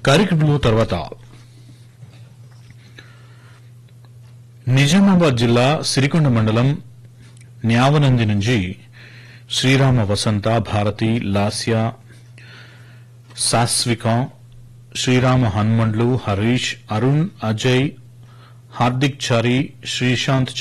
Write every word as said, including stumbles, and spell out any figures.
కార్యక్రమంలో తర్వాత నిజామాబాద్ జిల్లా సిరికొండ మండలం న్యావనంది నుంచి శ్రీరామ వసంత భారతి లాస్య సాస్విక శ్రీరామ హన్మండ్లు హరీష్ అరుణ్ అజయ్ హార్దిక్ చారి శ్రీశాంత్